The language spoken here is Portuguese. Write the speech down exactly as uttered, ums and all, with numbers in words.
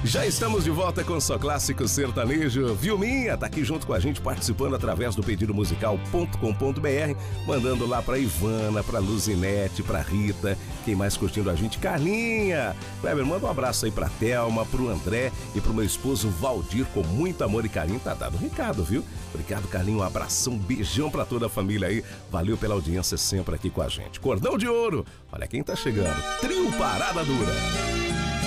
Já estamos de volta com Só Clássico Sertanejo. Vilminha tá aqui junto com a gente, participando através do pedido musical ponto com ponto b r, mandando lá pra Ivana, pra Luzinete, pra Rita, quem mais curtindo a gente? Carlinha! Kleber, manda um abraço aí pra Thelma, pro André e pro meu esposo Valdir, com muito amor e carinho. Tá dado o recado, viu? Obrigado, Carlinho, um abração, um beijão pra toda a família aí. Valeu pela audiência sempre aqui com a gente. Cordão de Ouro, olha quem tá chegando. Trio Parada Dura.